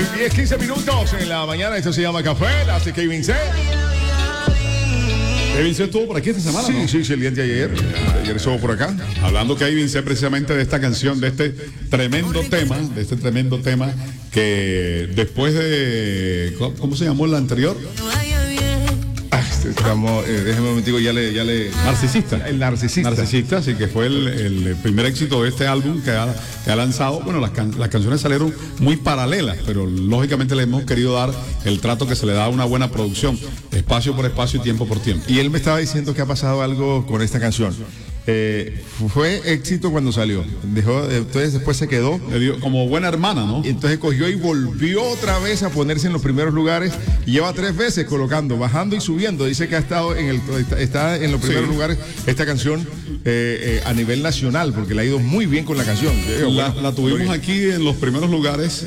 10-15 minutos en la mañana. Esto se llama Café. Así que Kevin C. Kevin C estuvo por aquí esta semana, Sí, ¿no? sí, el día de ayer. Ayer estuvo por acá. Hablando Kevin C precisamente de esta canción, de este tremendo tema que después de... ¿Cómo se llamó la anterior? Déjeme un momentico, ya le... Narcisista. El narcisista. Narcisista, sí, que fue el primer éxito de este álbum que ha lanzado. Bueno, las canciones salieron muy paralelas, pero lógicamente le hemos querido dar el trato que se le da a una buena producción, espacio por espacio y tiempo por tiempo. Y él me estaba diciendo que ha pasado algo con esta canción. Fue éxito cuando salió. Entonces después se quedó. Le dio como buena hermana, ¿no? Y entonces cogió y volvió otra vez a ponerse en los primeros lugares. Y lleva 3 veces colocando, bajando y subiendo. Dice que ha estado está en los primeros lugares esta canción a nivel nacional, porque le ha ido muy bien con la canción. La tuvimos aquí en los primeros lugares.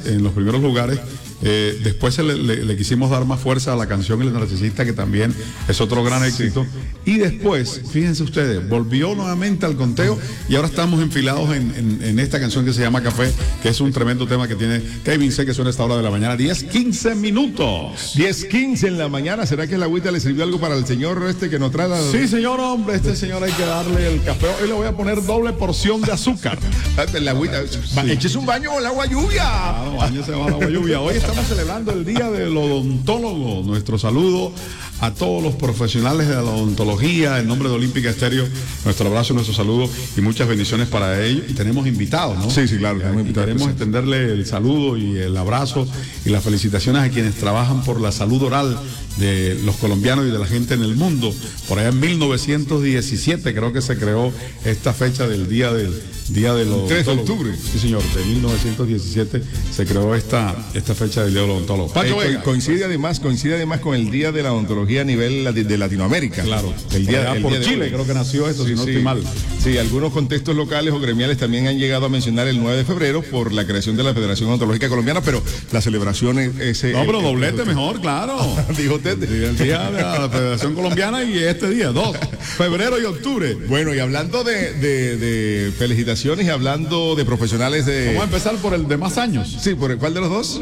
Después le quisimos dar más fuerza a la canción El Narcisista, que también es otro gran éxito. Y después, fíjense ustedes, volvió nuevamente al conteo y ahora estamos enfilados en esta canción que se llama Café, que es un tremendo tema que tiene Kevin C, que suena a esta hora de la mañana. 10-15 minutos. 10-15 en la mañana. ¿Será que el agüita le sirvió algo para el señor que nos trae? Sí, señor, hombre, este señor hay que darle el café. Hoy le voy a poner doble porción de azúcar. El agüita. Sí. Échese un baño con el agua lluvia. Claro, bañese con el agua lluvia. Hoy estamos celebrando el Día del Odontólogo. Nuestro saludo a todos los profesionales de la odontología, en nombre de Olímpica Estéreo, nuestro abrazo, nuestro saludo y muchas bendiciones para ellos. Y tenemos invitados, ¿no? Sí, claro. Y queremos extenderle el saludo y el abrazo y las felicitaciones a quienes trabajan por la salud oral de los colombianos y de la gente en el mundo. Por allá en 1917 creo que se creó esta fecha del Día del 3 de octubre. Sí, señor, de 1917 se creó esta fecha del Día del Odontólogo. Coincide además con el Día de la Odontología a nivel de Latinoamérica. Claro. El día por Chile creo que nació esto, si no estoy mal. Sí, algunos contextos locales o gremiales también han llegado a mencionar el 9 de febrero por la creación de la Federación Odontológica Colombiana, pero la celebración es... No, pero doblete mejor, claro. Dijo usted. El día de la Federación Colombiana y este día, 2, febrero y octubre. Bueno, y hablando de felicitaciones y hablando de profesionales de... Vamos a empezar por el de más años. Sí, ¿por el cuál de los dos?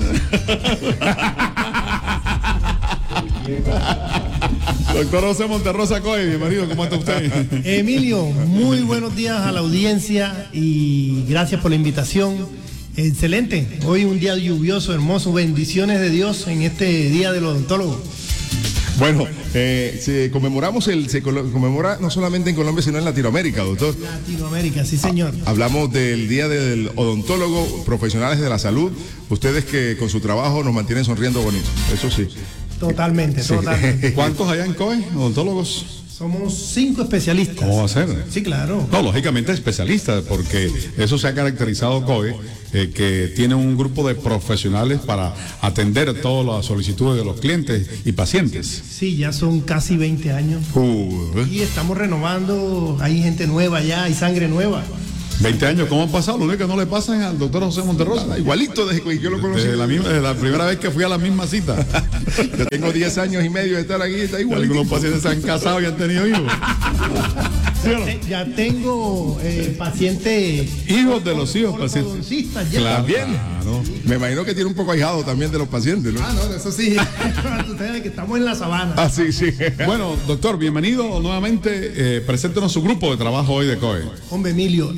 Doctor José Monterrosa Coy, bienvenido, ¿cómo está usted? Emilio, muy buenos días a la audiencia y gracias por la invitación. Excelente, hoy un día lluvioso, hermoso, bendiciones de Dios en este Día del Odontólogo. Bueno, se conmemora no solamente en Colombia, sino en Latinoamérica, doctor. Latinoamérica, sí, señor. Hablamos del Día del Odontólogo, profesionales de la salud, ustedes que con su trabajo nos mantienen sonriendo bonito, eso sí. Totalmente. ¿Cuántos allá en COE, odontólogos? Somos 5 especialistas. ¿Cómo va a ser? Sí, claro. No, lógicamente especialistas, porque eso se ha caracterizado COE, que tiene un grupo de profesionales para atender todas las solicitudes de los clientes y pacientes. Sí, ya son casi 20 años. Y estamos renovando, hay gente nueva ya, hay sangre nueva. 20 años, ¿cómo han pasado? Lo único que no le pasa es al doctor José Monterrosa. Igualito desde que yo lo conocí. Desde la primera vez que fui a la misma cita. Yo tengo 10 años y medio de estar aquí, está igualito. Algunos pacientes se han casado y han tenido hijos. ¿Sí o no? Ya tengo pacientes... Hijos de los hijos pacientes. Ortodoncistas ya. Claro. Me imagino que tiene un poco ahijado también de los pacientes, ¿no? No, eso sí. Ustedes que estamos en la sabana. Ah, sí. Bueno, doctor, bienvenido nuevamente. Preséntenos su grupo de trabajo hoy de COE. Hombre, Emilio,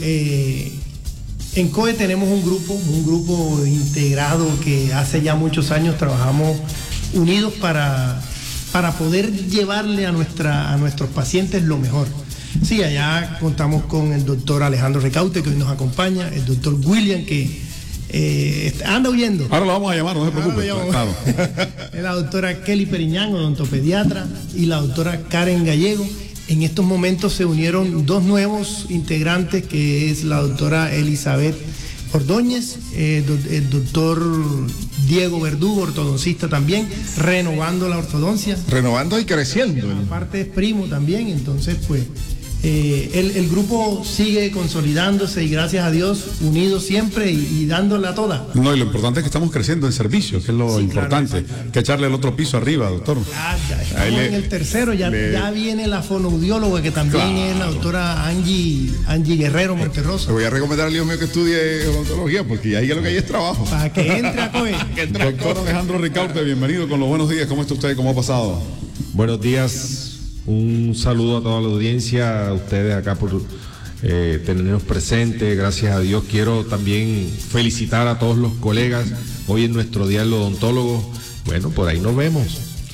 en COE tenemos un grupo integrado que hace ya muchos años trabajamos unidos para poder llevarle a nuestros pacientes lo mejor. Sí, allá contamos con el doctor Alejandro Recaute, que hoy nos acompaña, el doctor William, que anda huyendo. Ahora lo vamos a llamar, no se preocupe. Claro. La doctora Kelly Periñán, odontopediatra, y la doctora Karen Gallego. En estos momentos se unieron 2 nuevos integrantes, que es la doctora Elizabeth Ordóñez, el doctor Diego Verdugo, ortodoncista también, renovando la ortodoncia. Renovando y creciendo. Aparte es primo también, entonces pues el grupo sigue consolidándose y gracias a Dios unidos siempre y dándola toda. No, y lo importante es que estamos creciendo en servicio, que es lo importante. Claro, que echarle el otro piso arriba, doctor. Ya estamos en el tercero, ya viene la fonoaudióloga que también es la doctora Angie Guerrero Monterrosa. Le voy a recomendar al hijo mío que estudie odontología porque ahí lo que hay es trabajo. Para que entre a COE. Doctor Alejandro Ricaurte, bienvenido con los buenos días. ¿Cómo está usted? ¿Cómo ha pasado? Buenos días. Un saludo a toda la audiencia, a ustedes acá por tenernos presentes. Gracias a Dios. Quiero también felicitar a todos los colegas. Hoy es nuestro Día del Odontólogo. Bueno, por ahí nos vemos.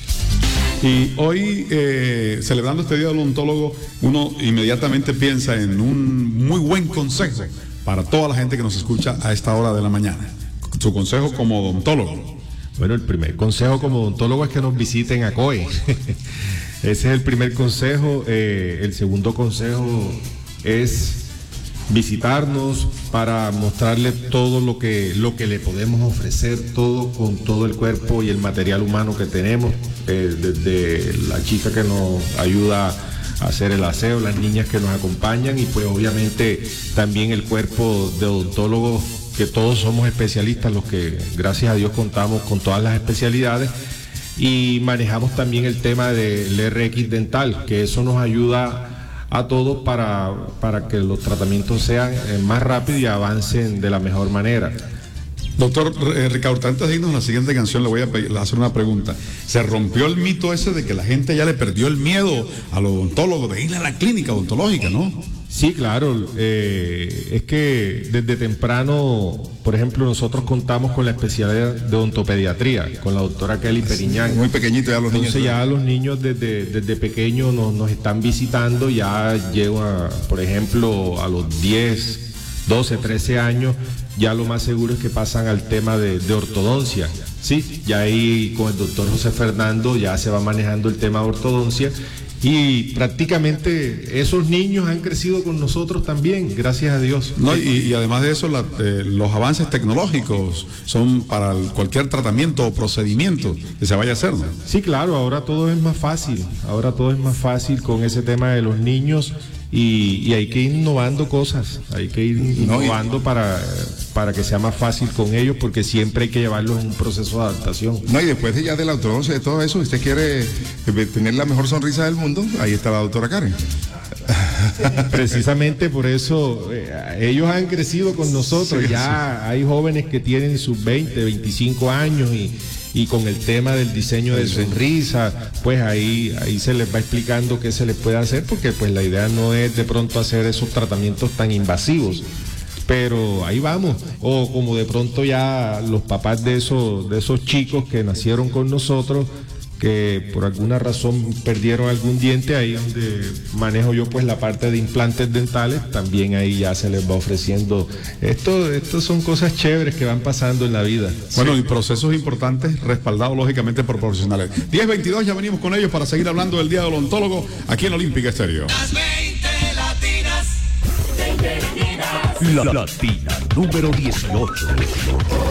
Y hoy, celebrando este Día del Odontólogo, uno inmediatamente piensa en un muy buen consejo para toda la gente que nos escucha a esta hora de la mañana. Su consejo como odontólogo. Bueno, el primer consejo como odontólogo es que nos visiten a COE. Ese es el primer consejo. El segundo consejo es visitarnos para mostrarle todo lo que le podemos ofrecer, todo con todo el cuerpo y el material humano que tenemos, desde la chica que nos ayuda a hacer el aseo, las niñas que nos acompañan y pues obviamente también el cuerpo de odontólogos, que todos somos especialistas, los que gracias a Dios contamos con todas las especialidades. Y manejamos también el tema del RX dental, que eso nos ayuda a todos para que los tratamientos sean más rápidos y avancen de la mejor manera. Doctor Ricaurte, antes de irnos a la siguiente canción, le voy a hacer una pregunta. ¿Se rompió el mito ese de que la gente ya le perdió el miedo al odontólogo de ir a la clínica odontológica, no? Sí, claro. Es que desde temprano, por ejemplo, nosotros contamos con la especialidad de odontopediatría, con la doctora Kelly Periñán. Muy pequeñito ya los niños. Entonces ya los niños desde pequeños nos están visitando, ya llegan, por ejemplo, a los 10, 12, 13 años, ya lo más seguro es que pasan al tema de ortodoncia. Sí, ya ahí con el doctor José Fernando ya se va manejando el tema de ortodoncia. Y prácticamente esos niños han crecido con nosotros también, gracias a Dios. No, y además de eso, los avances tecnológicos son para cualquier tratamiento o procedimiento que se vaya a hacer, ¿no? Sí, claro, ahora todo es más fácil. Ahora todo es más fácil con ese tema de los niños y hay que ir innovando cosas. Hay que ir innovando para que sea más fácil con ellos, porque siempre hay que llevarlos en un proceso de adaptación. No, y después de ya de la ortodoncia, de todo eso, usted quiere tener la mejor sonrisa del mundo, ahí está la doctora Karen. Precisamente por eso ellos han crecido con nosotros. Ya hay jóvenes que tienen sus 20, 25 años y con el tema del diseño de sonrisa, pues ahí se les va explicando qué se les puede hacer, porque pues la idea no es de pronto hacer esos tratamientos tan invasivos. Pero ahí vamos, o como de pronto ya los papás de esos chicos que nacieron con nosotros, que por alguna razón perdieron algún diente, ahí donde manejo yo pues la parte de implantes dentales, también ahí ya se les va ofreciendo. Esto son cosas chéveres que van pasando en la vida. Bueno, y procesos importantes respaldados lógicamente por profesionales. 10:22, ya venimos con ellos para seguir hablando del Día del Odontólogo aquí en Olímpica Estéreo. Las 20 latinas. La Latina número 18.